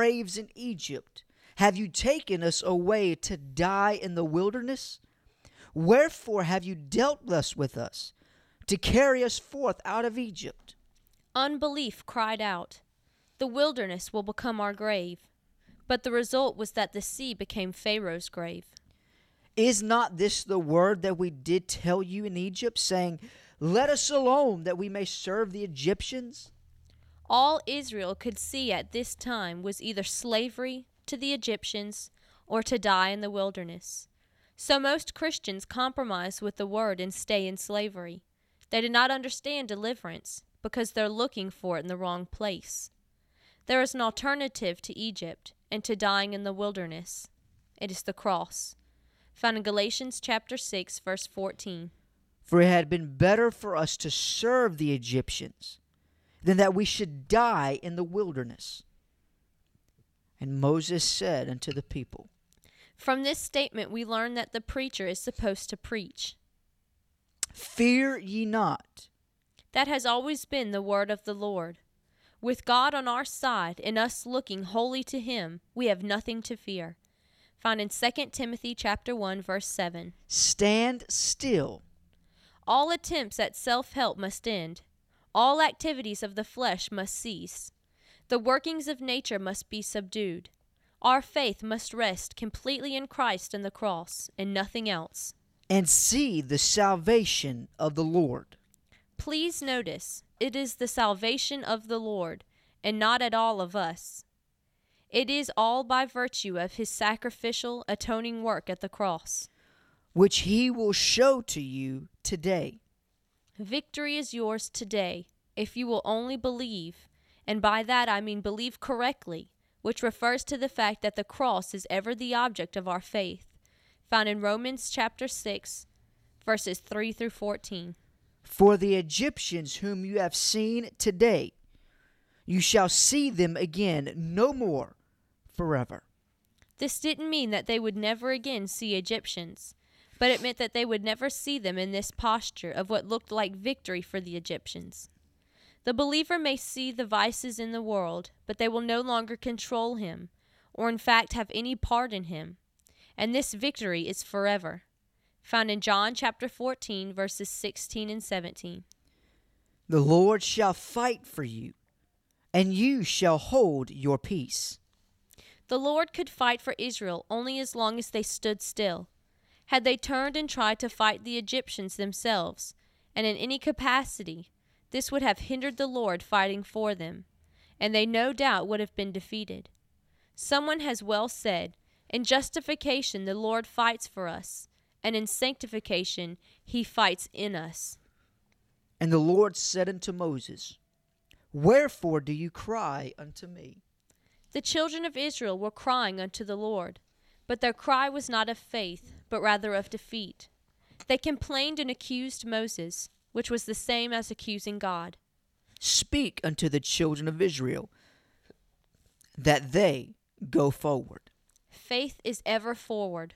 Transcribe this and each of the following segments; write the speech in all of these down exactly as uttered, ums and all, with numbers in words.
graves in Egypt? Have you taken us away to die in the wilderness? Wherefore have you dealt thus with us, to carry us forth out of Egypt? Unbelief cried out, "The wilderness will become our grave." But the result was that the sea became Pharaoh's grave. Is not this the word that we did tell you in Egypt, saying, Let us alone, that we may serve the Egyptians? All Israel could see at this time was either slavery to the Egyptians or to die in the wilderness. So most Christians compromise with the word and stay in slavery. They do not understand deliverance because they're looking for it in the wrong place. There is an alternative to Egypt and to dying in the wilderness. It is the cross, found in Galatians chapter six, verse fourteen. For it had been better for us to serve the Egyptians than that we should die in the wilderness. And Moses said unto the people. From this statement we learn that the preacher is supposed to preach. Fear ye not. That has always been the word of the Lord. With God on our side and us looking wholly to him, we have nothing to fear. Found in Second Timothy chapter one, verse seven. Stand still. All attempts at self-help must end. All activities of the flesh must cease. The workings of nature must be subdued. Our faith must rest completely in Christ and the cross, and nothing else. And see the salvation of the Lord. Please notice, it is the salvation of the Lord, and not at all of us. It is all by virtue of his sacrificial, atoning work at the cross, which he will show to you today. Victory is yours today, if you will only believe, and by that I mean believe correctly, which refers to the fact that the cross is ever the object of our faith, found in Romans chapter six, verses three through fourteen. For the Egyptians whom you have seen today, you shall see them again no more forever. This didn't mean that they would never again see Egyptians, but it meant that they would never see them in this posture of what looked like victory for the Egyptians. The believer may see the vices in the world, but they will no longer control him, or in fact have any part in him. And this victory is forever. Found in John chapter fourteen, verses sixteen and seventeen. The Lord shall fight for you, and you shall hold your peace. The Lord could fight for Israel only as long as they stood still. Had they turned and tried to fight the Egyptians themselves, and in any capacity, this would have hindered the Lord fighting for them, and they no doubt would have been defeated. Someone has well said, in justification the Lord fights for us, and in sanctification he fights in us. And the Lord said unto Moses, Wherefore do you cry unto me? The children of Israel were crying unto the Lord, but their cry was not of faith, but rather of defeat. They complained and accused Moses, which was the same as accusing God. Speak unto the children of Israel, that they go forward. Faith is ever forward.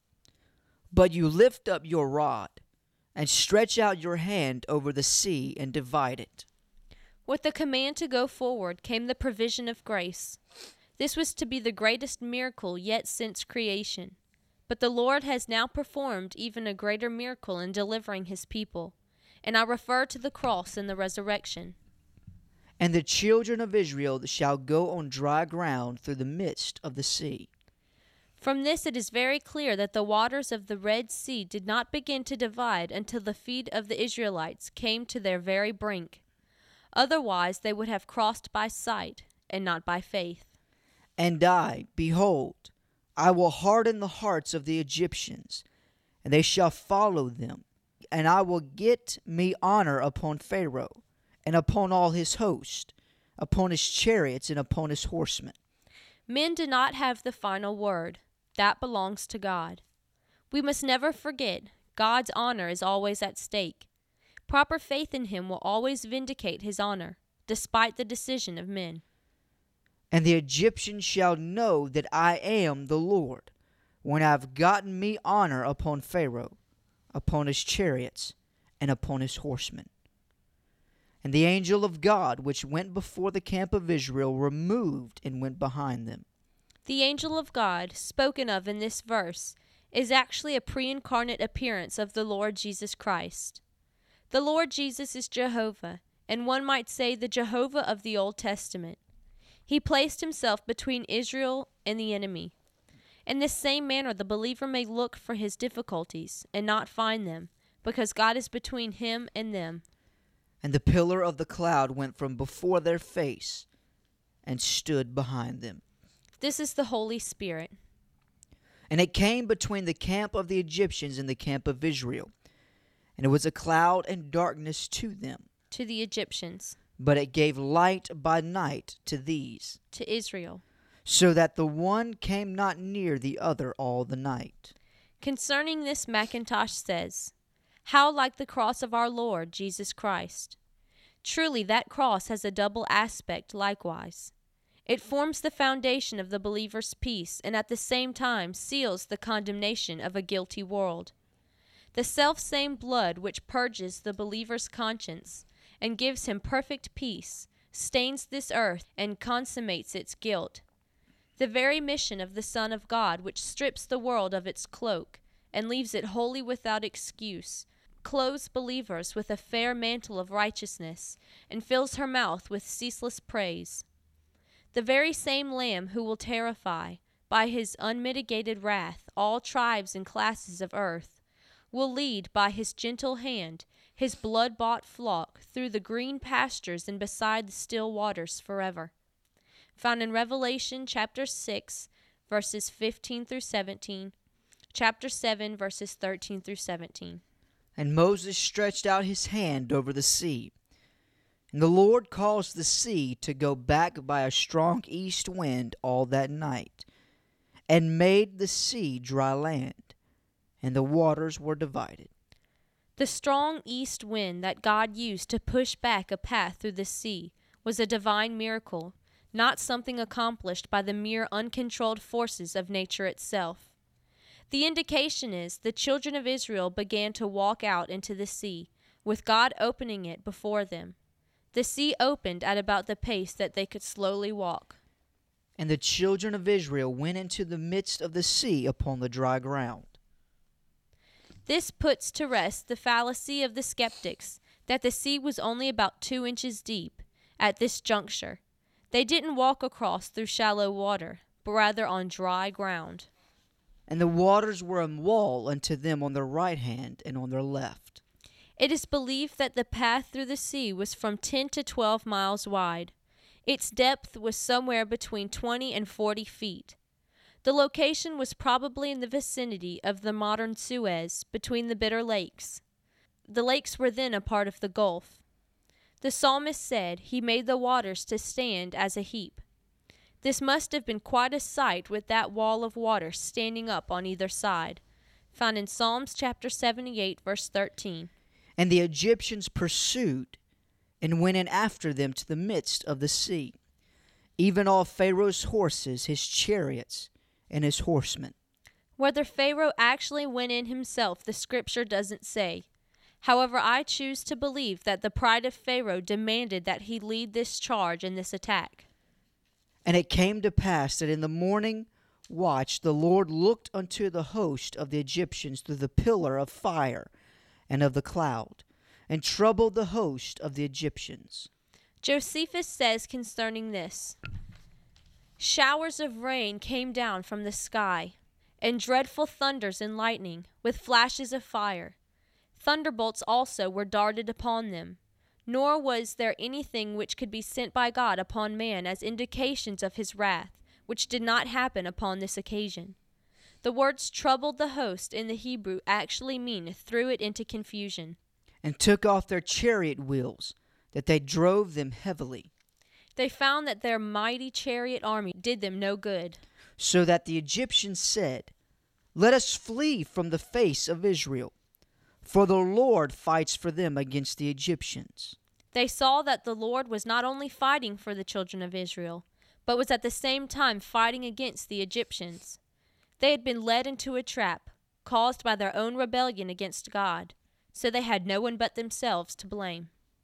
But you lift up your rod, and stretch out your hand over the sea, and divide it. With the command to go forward came the provision of grace. This was to be the greatest miracle yet since creation. But the Lord has now performed even a greater miracle in delivering his people, and I refer to the cross and the resurrection. And the children of Israel shall go on dry ground through the midst of the sea. From this it is very clear that the waters of the Red Sea did not begin to divide until the feet of the Israelites came to their very brink. Otherwise they would have crossed by sight and not by faith. And I, behold, I will harden the hearts of the Egyptians, and they shall follow them. And I will get me honor upon Pharaoh, and upon all his host, upon his chariots, and upon his horsemen. Men do not have the final word. That belongs to God. We must never forget, God's honor is always at stake. Proper faith in him will always vindicate his honor, despite the decision of men. And the Egyptians shall know that I am the Lord, when I have gotten me honor upon Pharaoh, upon his chariots, and upon his horsemen. And the angel of God, which went before the camp of Israel, removed and went behind them. The angel of God, spoken of in this verse, is actually a pre-incarnate appearance of the Lord Jesus Christ. The Lord Jesus is Jehovah, and one might say the Jehovah of the Old Testament. He placed himself between Israel and the enemy. In this same manner, the believer may look for his difficulties and not find them, because God is between him and them. And the pillar of the cloud went from before their face and stood behind them. This is the Holy Spirit. And it came between the camp of the Egyptians and the camp of Israel. And it was a cloud and darkness to them. To the Egyptians. But it gave light by night to these. To Israel. So that the one came not near the other all the night. Concerning this, Mackintosh says, "How like the cross of our Lord Jesus Christ. Truly that cross has a double aspect likewise. It forms the foundation of the believer's peace and at the same time seals the condemnation of a guilty world. The selfsame blood which purges the believer's conscience and gives him perfect peace stains this earth and consummates its guilt. The very mission of the Son of God, which strips the world of its cloak and leaves it wholly without excuse, clothes believers with a fair mantle of righteousness and fills her mouth with ceaseless praise. The very same Lamb who will terrify, by his unmitigated wrath, all tribes and classes of earth, will lead by his gentle hand his blood-bought flock through the green pastures and beside the still waters forever." Found in Revelation chapter six, verses fifteen through seventeen, chapter seven, verses thirteen through seventeen. And Moses stretched out his hand over the sea. And the Lord caused the sea to go back by a strong east wind all that night, and made the sea dry land, and the waters were divided. The strong east wind that God used to push back a path through the sea was a divine miracle, not something accomplished by the mere uncontrolled forces of nature itself. The indication is the children of Israel began to walk out into the sea, with God opening it before them. The sea opened at about the pace that they could slowly walk. And the children of Israel went into the midst of the sea upon the dry ground. This puts to rest the fallacy of the skeptics that the sea was only about two inches deep at this juncture. They didn't walk across through shallow water, but rather on dry ground. And the waters were a wall unto them on their right hand and on their left. It is believed that the path through the sea was from ten to twelve miles wide. Its depth was somewhere between twenty and forty feet. The location was probably in the vicinity of the modern Suez, between the Bitter Lakes. The lakes were then a part of the Gulf. The psalmist said he made the waters to stand as a heap. This must have been quite a sight with that wall of water standing up on either side. Found in Psalms chapter seventy-eight, verse thirteen. And the Egyptians pursued and went in after them to the midst of the sea, even all Pharaoh's horses, his chariots, and his horsemen. Whether Pharaoh actually went in himself, the scripture doesn't say. However, I choose to believe that the pride of Pharaoh demanded that he lead this charge and this attack. And it came to pass that in the morning watch the Lord looked unto the host of the Egyptians through the pillar of fire and of the cloud, and troubled the host of the Egyptians. Josephus says concerning this, "Showers of rain came down from the sky, and dreadful thunders and lightning, with flashes of fire. Thunderbolts also were darted upon them. Nor was there anything which could be sent by God upon man as indications of his wrath, which did not happen upon this occasion." The words troubled the host in the Hebrew actually mean threw it into confusion. And took off their chariot wheels, that they drove them heavily. They found that their mighty chariot army did them no good. So that the Egyptians said, "Let us flee from the face of Israel, for the Lord fights for them against the Egyptians." They saw that the Lord was not only fighting for the children of Israel, but was at the same time fighting against the Egyptians. They had been led into a trap, caused by their own rebellion against God, so they had no one but themselves to blame.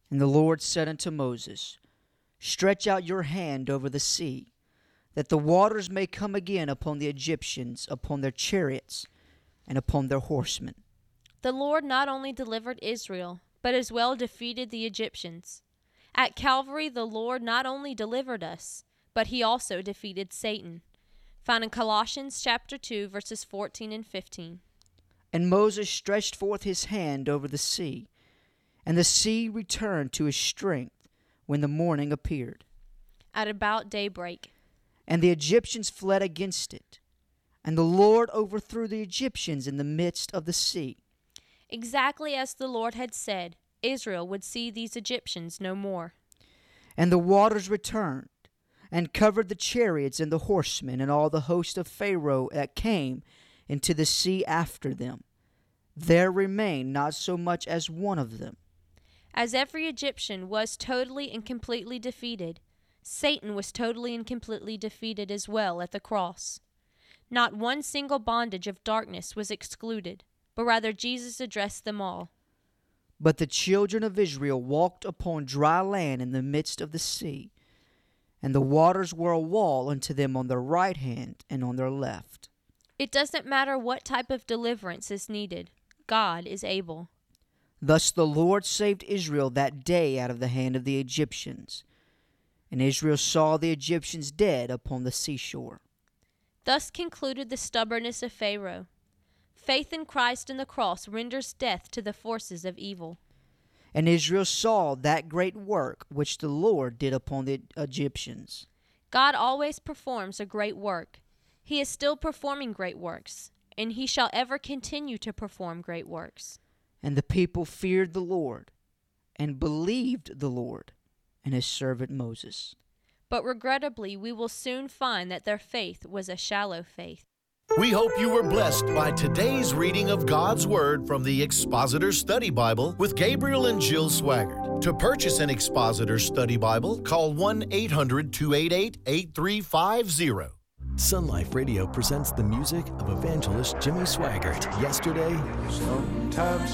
And the Lord said unto Moses, Stretch out your hand over the sea, that the waters may come again upon the Egyptians, upon their chariots, and upon their horsemen. The Lord not only delivered Israel, but as well defeated the Egyptians. At Calvary, the Lord not only delivered us, but he also defeated Satan. Found in Colossians chapter two, verses fourteen and fifteen. And Moses stretched forth his hand over the sea, and the sea returned to his strength when the morning appeared. At about daybreak. And the Egyptians fled against it, and the Lord overthrew the Egyptians in the midst of the sea. Exactly as the Lord had said, Israel would see these Egyptians no more. And the waters returned, and covered the chariots and the horsemen, and all the host of Pharaoh that came into the sea after them. There remained not so much as one of them. As every Egyptian was totally and completely defeated, Satan was totally and completely defeated as well at the cross. Not one single bondage of darkness was excluded, but rather Jesus addressed them all. But the children of Israel walked upon dry land in the midst of the sea, and the waters were a wall unto them on their right hand and on their left. It doesn't matter what type of deliverance is needed. God is able. Thus the Lord saved Israel that day out of the hand of the Egyptians. And Israel saw the Egyptians dead upon the seashore. Thus concluded the stubbornness of Pharaoh. Faith in Christ and the cross renders death to the forces of evil. And Israel saw that great work which the Lord did upon the Egyptians. God always performs a great work. He is still performing great works, and he shall ever continue to perform great works. And the people feared the Lord, and believed the Lord and his servant Moses. But regrettably, we will soon find that their faith was a shallow faith. We hope you were blessed by today's reading of God's Word from the Expositor Study Bible with Gabriel and Jill Swaggart. To purchase an Expositor Study Bible, call one eight hundred two eight eight eight three five zero. Sun Life Radio presents the music of evangelist Jimmy Swaggart. Yesterday, sometimes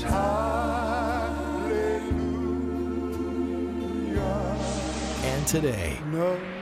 hallelujah, and today. No.